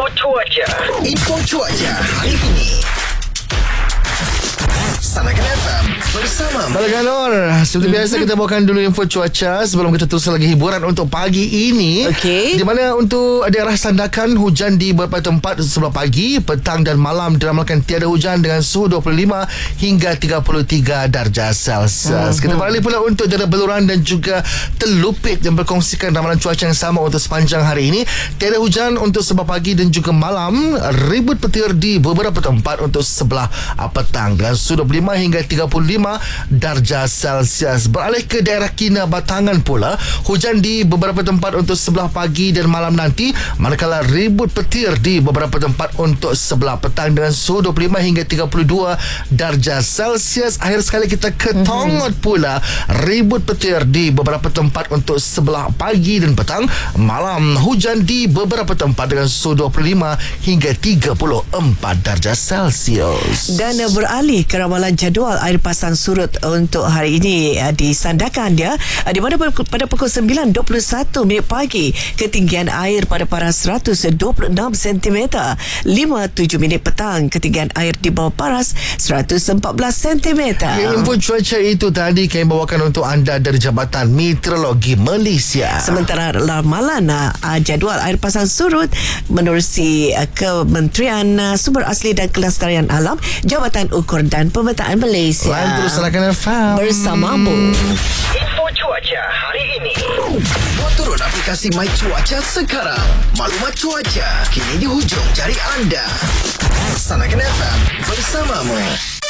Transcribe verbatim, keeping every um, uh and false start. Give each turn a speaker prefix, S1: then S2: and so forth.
S1: Info cuaca. Info cuaca hari ini. Sanakan F M bersama
S2: Balaga Nur. Seperti mm-hmm. biasa kita bawakan dulu info cuaca sebelum kita terus lagi hiburan untuk pagi ini.
S3: Okey.
S2: Di mana untuk daerah Sandakan hujan di beberapa tempat sebelah pagi, petang dan malam diramalkan tiada hujan dengan suhu dua puluh lima hingga tiga puluh tiga darjah Celsius. Mm-hmm. Kita beralih pula untuk daerah Beluran dan juga Telupit yang berkongsikan ramalan cuaca yang sama untuk sepanjang hari ini. Tiada hujan untuk sebelah pagi dan juga malam. Ribut petir di beberapa tempat untuk sebelah petang dengan suhu dua puluh lima hingga tiga puluh lima darjah Celsius. Beralih ke daerah Kinabatangan pula, hujan di beberapa tempat untuk sebelah pagi dan malam nanti, manakala ribut petir di beberapa tempat untuk sebelah petang dengan suhu dua puluh lima hingga tiga puluh dua darjah Celsius. Akhir sekali kita ke Tongot pula, ribut petir di beberapa tempat untuk sebelah pagi dan petang. Malam hujan di beberapa tempat dengan suhu dua puluh lima hingga tiga puluh empat darjah Celsius.
S3: Dan uh, beralih ke ramalan jadual air pasang surut untuk hari ini uh, di Sandakan dia, uh, di mana pada pukul sembilan dua puluh satu minit pagi ketinggian air pada paras seratus dua puluh enam sentimeter. lima tujuh minit petang ketinggian air di bawah paras seratus empat belas sentimeter.
S2: Ya, info cuaca itu tadi kami bawakan untuk anda dari Jabatan Meteorologi Malaysia.
S3: Sementara ramalan uh, jadual air pasang surut menerusi uh, Kementerian uh, Sumber Asli dan Kelestarian Alam, Jabatan Ukur dan Pemetaan Malaysia.
S2: Lain terus Sanakan F M
S3: bersamamu.
S1: Info cuaca hari ini. Buat turun aplikasi My Cuaca sekarang. Maklumat cuaca kini di hujung jari anda. Sanakan F M bersamamu.